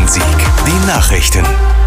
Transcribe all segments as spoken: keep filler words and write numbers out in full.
Rhein-Sieg. Die Nachrichten.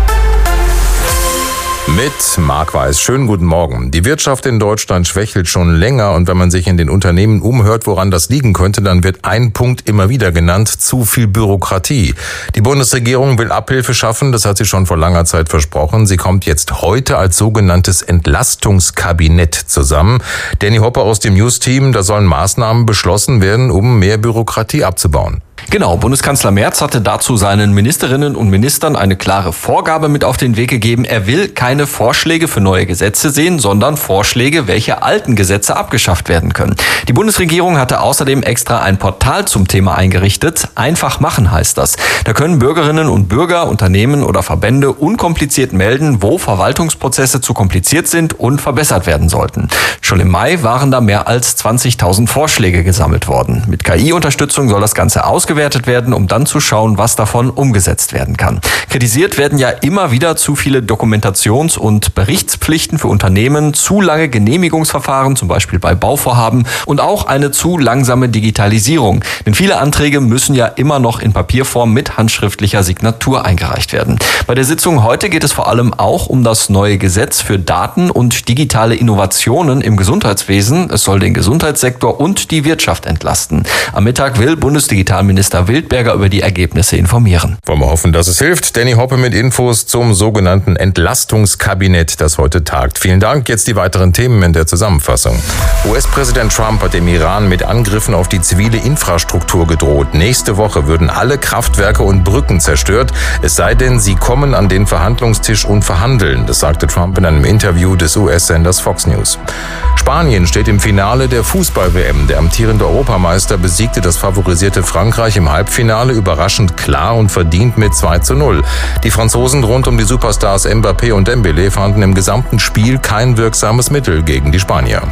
Mit Marc Weiß. Schönen guten Morgen. Die Wirtschaft in Deutschland schwächelt schon länger und wenn man sich in den Unternehmen umhört, woran das liegen könnte, dann wird ein Punkt immer wieder genannt: zu viel Bürokratie. Die Bundesregierung will Abhilfe schaffen, das hat sie schon vor langer Zeit versprochen. Sie kommt jetzt heute als sogenanntes Entlastungskabinett zusammen. Danny Hoppe aus dem News-Team, da sollen Maßnahmen beschlossen werden, um mehr Bürokratie abzubauen. Genau, Bundeskanzler Merz hatte dazu seinen Ministerinnen und Ministern eine klare Vorgabe mit auf den Weg gegeben. Er will keine Vorschläge für neue Gesetze sehen, sondern Vorschläge, welche alten Gesetze abgeschafft werden können. Die Bundesregierung hatte außerdem extra ein Portal zum Thema eingerichtet. Einfach machen heißt das. Da können Bürgerinnen und Bürger, Unternehmen oder Verbände unkompliziert melden, wo Verwaltungsprozesse zu kompliziert sind und verbessert werden sollten. Schon im Mai waren da mehr als zwanzigtausend Vorschläge gesammelt worden. Mit K I-Unterstützung soll das Ganze ausgewertet werden, um dann zu schauen, was davon umgesetzt werden kann. Kritisiert werden ja immer wieder zu viele Dokumentations- und Berichtspflichten für Unternehmen, zu lange Genehmigungsverfahren, zum Beispiel bei Bauvorhaben, und auch eine zu langsame Digitalisierung. Denn viele Anträge müssen ja immer noch in Papierform mit handschriftlicher Signatur eingereicht werden. Bei der Sitzung heute geht es vor allem auch um das neue Gesetz für Daten und digitale Innovationen im Gesundheitswesen. Es soll den Gesundheitssektor und die Wirtschaft entlasten. Am Mittag will Bundesdigitalminister Wildberger über die Ergebnisse informieren. Wollen wir hoffen, dass es hilft. Danny Hoppe mit Infos zum sogenannten Entlastungskabinett, das heute tagt. Vielen Dank. Jetzt die weiteren Themen in der Zusammenfassung. U S-Präsident Trump hat dem Iran mit Angriffen auf die zivile Infrastruktur gedroht. Nächste Woche würden alle Kraftwerke und Brücken zerstört, es sei denn, sie kommen an den Verhandlungstisch und verhandeln. Das sagte Trump in einem Interview des U S-Senders Fox News. Spanien steht im Finale der Fußball-W M. Der amtierende Europameister besiegte das favorisierte Frankreich im Halbfinale überraschend klar und verdient mit zwei zu null. Die Franzosen rund um die Superstars Mbappé und Dembélé fanden im gesamten Spiel kein wirksames Mittel gegen die Spanier.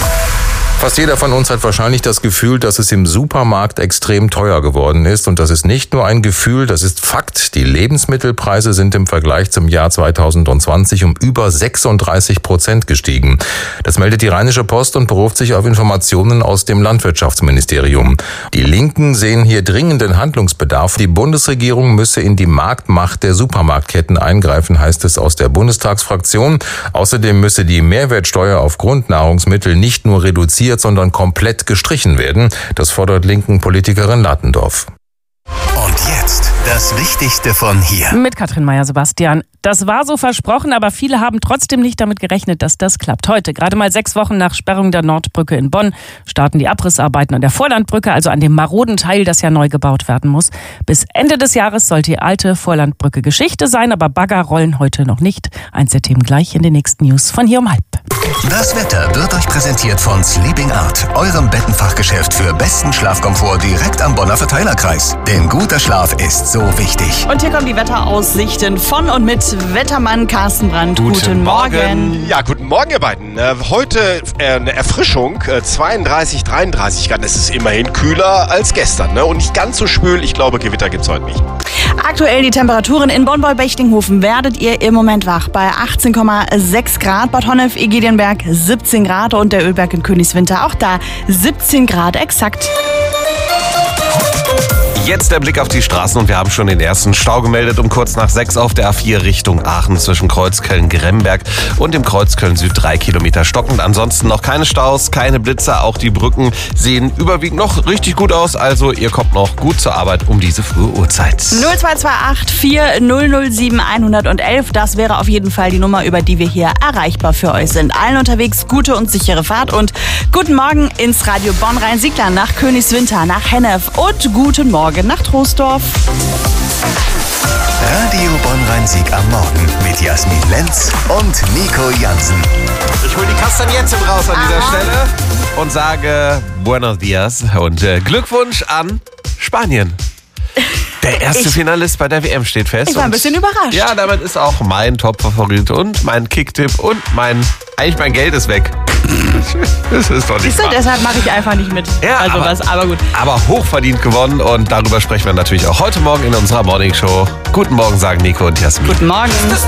Fast jeder von uns hat wahrscheinlich das Gefühl, dass es im Supermarkt extrem teuer geworden ist. Und das ist nicht nur ein Gefühl, das ist Fakt. Die Lebensmittelpreise sind im Vergleich zum Jahr zweitausendzwanzig um über sechsunddreißig Prozent gestiegen. Das meldet die Rheinische Post und beruft sich auf Informationen aus dem Landwirtschaftsministerium. Die Linken sehen hier dringenden Handlungsbedarf. Die Bundesregierung müsse in die Marktmacht der Supermarktketten eingreifen, heißt es aus der Bundestagsfraktion. Außerdem müsse die Mehrwertsteuer auf Grundnahrungsmittel nicht nur reduziert, sondern komplett gestrichen werden. Das fordert linken Politikerin Latendorf. Und jetzt das Wichtigste von hier. Mit Katrin Meyer-Sebastian. Das war so versprochen, aber viele haben trotzdem nicht damit gerechnet, dass das klappt. Heute, gerade mal sechs Wochen nach Sperrung der Nordbrücke in Bonn, starten die Abrissarbeiten an der Vorlandbrücke, also an dem maroden Teil, das ja neu gebaut werden muss. Bis Ende des Jahres sollte die alte Vorlandbrücke Geschichte sein, aber Bagger rollen heute noch nicht. Eins der Themen gleich in den nächsten News von hier um halb. Das Wetter wird euch präsentiert von Sleeping Art, eurem Bettenfachgeschäft für besten Schlafkomfort direkt am Bonner Verteilerkreis. Denn guter Schlaf ist so wichtig. Und hier kommen die Wetteraussichten von und mit Wettermann Carsten Brandt. Guten, guten Morgen. Morgen. Ja, guten Morgen, ihr beiden. Äh, heute äh, eine Erfrischung, äh, zweiunddreißig, dreiunddreißig Grad. Es ist immerhin kühler als gestern, ne? Und nicht ganz so schwül. Ich glaube, Gewitter gibt's heute nicht. Aktuell die Temperaturen in Bonn-Bechtinghofen werdet ihr im Moment wach bei achtzehn Komma sechs Grad, Bad Honnef, Egedienberg siebzehn Grad und der Ölberg in Königswinter auch da siebzehn Grad exakt. Jetzt der Blick auf die Straßen und wir haben schon den ersten Stau gemeldet um kurz nach sechs auf der A vier Richtung Aachen zwischen Kreuzköln-Gremberg und dem Kreuzköln Süd drei Kilometer stockend. Ansonsten noch keine Staus, keine Blitzer, auch die Brücken sehen überwiegend noch richtig gut aus. Also ihr kommt noch gut zur Arbeit um diese frühe Uhrzeit. null zwei zwei acht vier null null sieben eins eins eins, das wäre auf jeden Fall die Nummer, über die wir hier erreichbar für euch sind. Allen unterwegs gute und sichere Fahrt und guten Morgen ins Radio Bonn-Rhein-Sieg, nach Königswinter, nach Hennef und guten Morgen nach Troisdorf. Radio Bonn-Rhein-Sieg am Morgen mit Jasmin Lenz und Nico Jansen. Ich hole die Kastagnetten raus an dieser Stelle und sage Buenos Dias und äh, Glückwunsch an Spanien. Der erste ich, Finalist bei der W M steht fest. Ich war ein bisschen überrascht. Ja, damit ist auch mein Top-Favorit und mein Kicktipp und mein, eigentlich mein Geld ist weg. Das ist doch nicht Siehst du, deshalb mache ich einfach nicht mit. Ja, also aber, was, aber gut. Aber hochverdient gewonnen und darüber sprechen wir natürlich auch heute Morgen in unserer Morningshow. Guten Morgen, sagen Nico und Jasmin. Guten Morgen.